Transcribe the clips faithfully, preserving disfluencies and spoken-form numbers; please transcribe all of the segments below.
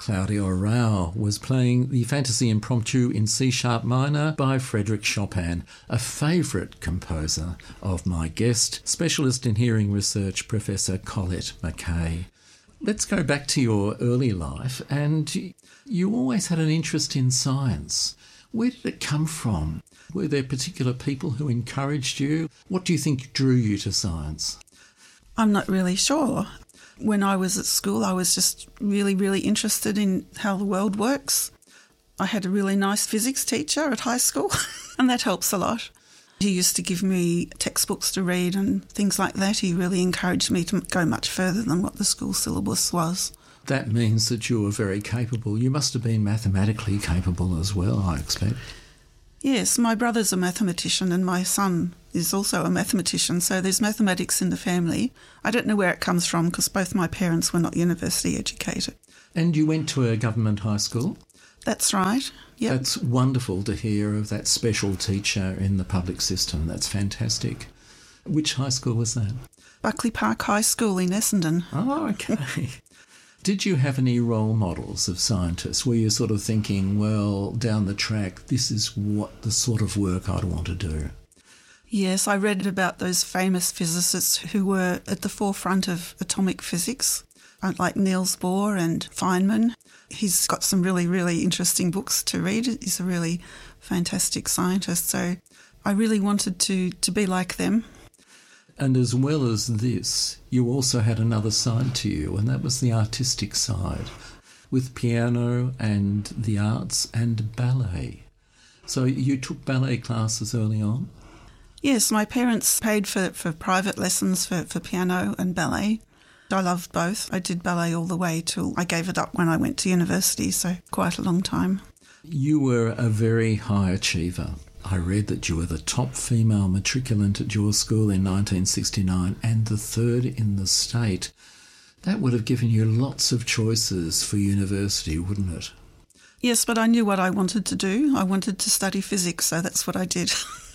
Claudio Rao was playing the Fantasy Impromptu in C-sharp minor by Frédéric Chopin, a favourite composer of my guest, specialist in hearing research, Professor Colette McKay. Let's go back to your early life, and you always had an interest in science. Where did it come from? Were there particular people who encouraged you? What do you think drew you to science? I'm not really sure. When I was at school, I was just really, really interested in how the world works. I had a really nice physics teacher at high school, and that helps a lot. He used to give me textbooks to read and things like that. He really encouraged me to go much further than what the school syllabus was. That means that you were very capable. You must have been mathematically capable as well, I expect. Yes, my brother's a mathematician and my son is also a mathematician, so there's mathematics in the family. I don't know where it comes from because both my parents were not university educated. And you went to a government high school? That's right, yep. That's wonderful to hear of that special teacher in the public system. That's fantastic. Which high school was that? Buckley Park High School in Essendon. Oh, okay. Did you have any role models of scientists? Were you sort of thinking, well, down the track, this is what the sort of work I'd want to do? Yes, I read about those famous physicists who were at the forefront of atomic physics, like Niels Bohr and Feynman. He's got some really, really interesting books to read. He's a really fantastic scientist, so I really wanted to, to be like them. And as well as this, you also had another side to you, and that was the artistic side, with piano and the arts and ballet. So you took ballet classes early on? Yes, my parents paid for, for private lessons for, for piano and ballet. I loved both. I did ballet all the way till I gave it up when I went to university, so quite a long time. You were a very high achiever. I read that you were the top female matriculant at your school in nineteen sixty-nine and the third in the state. That would have given you lots of choices for university, wouldn't it? Yes, but I knew what I wanted to do. I wanted to study physics, so that's what I did.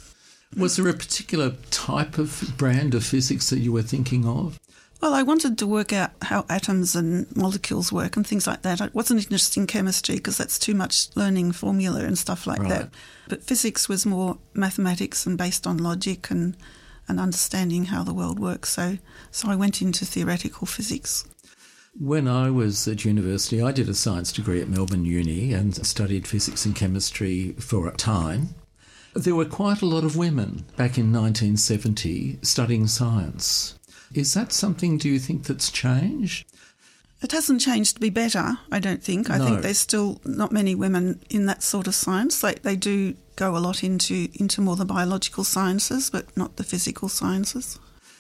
Was there a particular type of brand of physics that you were thinking of? Well, I wanted to work out how atoms and molecules work and things like that. I wasn't interested in chemistry because that's too much learning formula and stuff like right. that. But physics was more mathematics and based on logic and, and understanding how the world works. So, so I went into theoretical physics. When I was at university, I did a science degree at Melbourne Uni and studied physics and chemistry for a time. There were quite a lot of women back in nineteen seventy studying science. Is that something, do you think, that's changed? It hasn't changed to be better, I don't think. I no. think there's still not many women in that sort of science. They, they do go a lot into, into more the biological sciences, but not the physical sciences.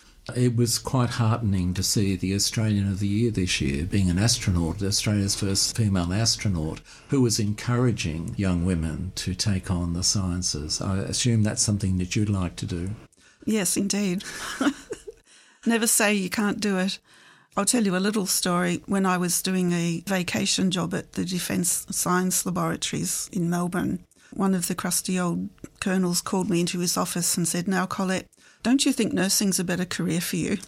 It was quite heartening to see the Australian of the Year this year being an astronaut, Australia's first female astronaut, who was encouraging young women to take on the sciences. I assume that's something that you'd like to do. Yes, indeed. Never say you can't do it. I'll tell you a little story. When I was doing a vacation job at the Defence Science Laboratories in Melbourne, one of the crusty old colonels called me into his office and said, "Now, Colette, don't you think nursing's a better career for you?"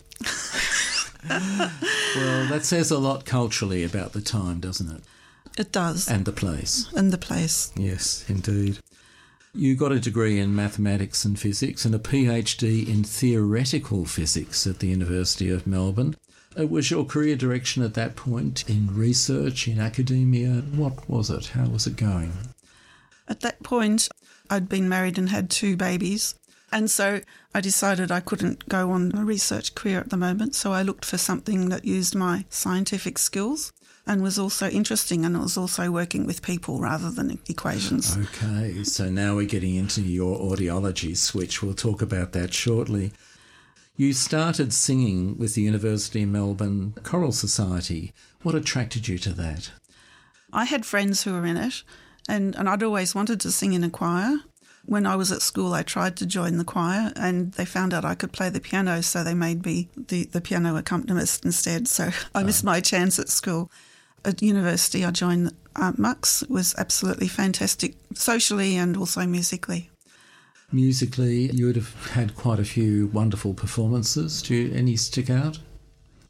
Well, that says a lot culturally about the time, doesn't it? It does. And the place. And the place. Yes, indeed. You got a degree in mathematics and physics and a PhD in theoretical physics at the University of Melbourne. Was your career direction at that point in research, in academia? What was it? How was it going? At that point, I'd been married and had two babies. And so I decided I couldn't go on a research career at the moment, so I looked for something that used my scientific skills and was also interesting, and it was also working with people rather than equations. Okay, so now we're getting into your audiology switch. We'll talk about that shortly. You started singing with the University of Melbourne Choral Society. What attracted you to that? I had friends who were in it, and, and I'd always wanted to sing in a choir. When I was at school, I tried to join the choir, and they found out I could play the piano, so they made me the, the piano accompanist instead. So I missed oh. my chance at school. At university, I joined uh, M U X. It was absolutely fantastic, socially and also musically. Musically, you would have had quite a few wonderful performances. Do you, any stick out?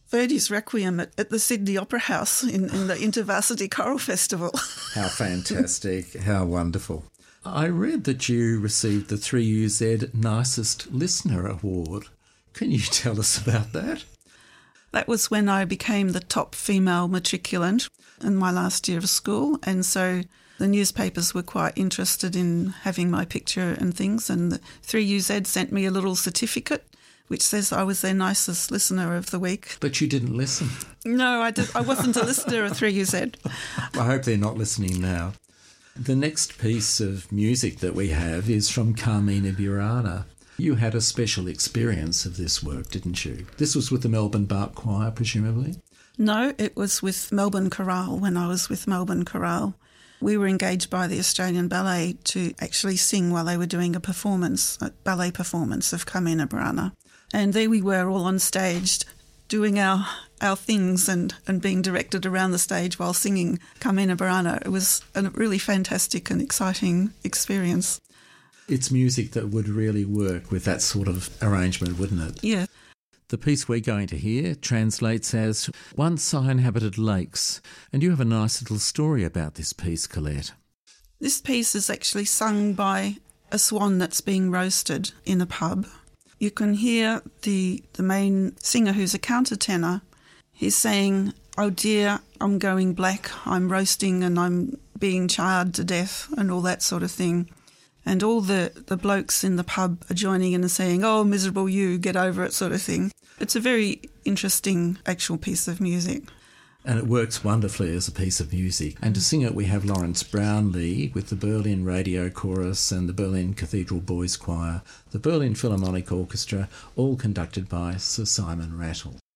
Verdi's Requiem at, at the Sydney Opera House in, in the InterVarsity Choral Festival. How fantastic, how wonderful. I read that you received the three U Z Nicest Listener Award. Can you tell us about that? That was when I became the top female matriculant in my last year of school, and so the newspapers were quite interested in having my picture and things, and the three U Z sent me a little certificate which says I was their nicest listener of the week. But you didn't listen. No, I, did, I wasn't a listener of three U Z. I hope they're not listening now. The next piece of music that we have is from Carmina Burana. You had a special experience of this work, didn't you? This was with the Melbourne Bark Choir, presumably? No, it was with Melbourne Chorale when I was with Melbourne Chorale. We were engaged by the Australian Ballet to actually sing while they were doing a performance, a ballet performance of Carmina Burana. And there we were all on stage doing our our things and, and being directed around the stage while singing Carmina Burana. It was a really fantastic and exciting experience. It's music that would really work with that sort of arrangement, wouldn't it? Yeah. The piece we're going to hear translates as Once I Inhabited Lakes, and you have a nice little story about this piece, Colette. This piece is actually sung by a swan that's being roasted in a pub. You can hear the, the main singer, who's a countertenor. He's saying, "Oh dear, I'm going black, I'm roasting and I'm being charred to death," and all that sort of thing. And all the, the blokes in the pub are joining in and saying, "Oh, miserable you, get over it," sort of thing. It's a very interesting actual piece of music. And it works wonderfully as a piece of music. And to sing it, we have Lawrence Brownlee with the Berlin Radio Chorus and the Berlin Cathedral Boys Choir, the Berlin Philharmonic Orchestra, all conducted by Sir Simon Rattle.